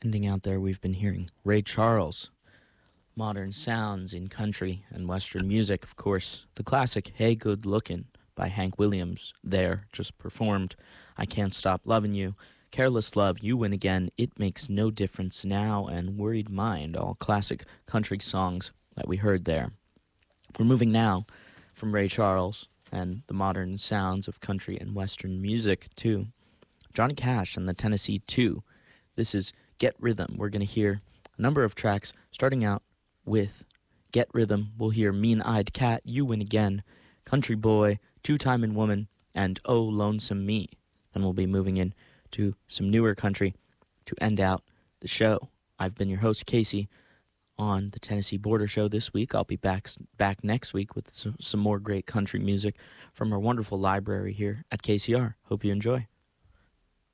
Ending out there, we've been hearing Ray Charles, modern sounds in country and western music, of course. The classic Hey Good Lookin' by Hank Williams there, just performed. I Can't Stop Lovin' You, Careless Love, You Win Again, It Makes No Difference Now, and Worried Mind, all classic country songs that we heard there. We're moving now from Ray Charles and the modern sounds of country and western music to Johnny Cash and the Tennessee 2. This is Get Rhythm. We're going to hear a number of tracks, starting out with Get Rhythm. We'll hear Mean-Eyed Cat, You Win Again, Country Boy, Two-Timin' Woman, and Oh Lonesome Me. Then we'll be moving in to some newer country to end out the show. I've been your host, Casey, on the Tennessee Border Show this week. I'll be back next week with some more great country music from our wonderful library here at KCR. Hope you enjoy.